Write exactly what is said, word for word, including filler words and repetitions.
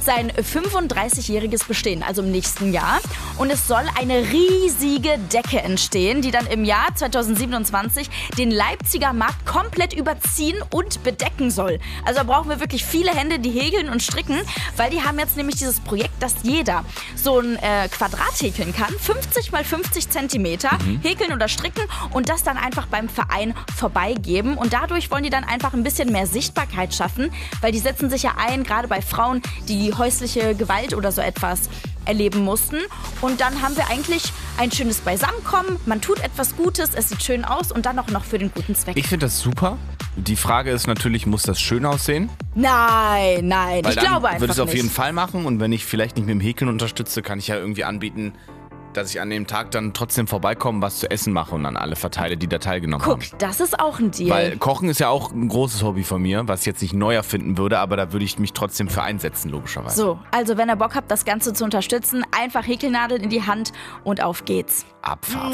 sein fünfunddreißigjähriges Bestehen, also im nächsten Jahr. Und es soll eine riesige Decke entstehen, die dann im Jahr zweitausendsiebenundzwanzig den Leipziger Markt komplett überziehen und bedecken soll. Also da brauchen wir wirklich viele Hände, die häkeln und stricken, weil die haben jetzt nämlich dieses Projekt, dass jeder so ein äh, Quadrat häkeln kann, fünfzig mal fünfzig Zentimeter, mhm. häkeln oder stricken und das dann einfach beim Verein vorbeigeben. Und dadurch wollen die dann einfach ein bisschen mehr Sichtbarkeit schaffen, weil die setzen sich ja ein, gerade bei Frauen, die häusliche Gewalt oder so etwas erleben mussten. Und dann haben wir eigentlich ein schönes Beisammenkommen, man tut etwas Gutes, es sieht schön aus und dann auch noch für den guten Zweck. Ich finde das super. Die Frage ist natürlich, muss das schön aussehen? Nein, nein, Weil ich glaube einfach nicht. Würde es auf jeden Fall machen und wenn ich vielleicht nicht mit dem Häkeln unterstütze, kann ich ja irgendwie anbieten, dass ich an dem Tag dann trotzdem vorbeikomme, was zu essen mache und an alle verteile, die da teilgenommen Guck, haben. das ist auch ein Deal. Weil Kochen ist ja auch ein großes Hobby von mir, was ich jetzt nicht neu erfinden würde, aber da würde ich mich trotzdem für einsetzen, logischerweise. So, also wenn ihr Bock habt, das Ganze zu unterstützen, einfach Häkelnadeln in die Hand und auf geht's. Abfahrt.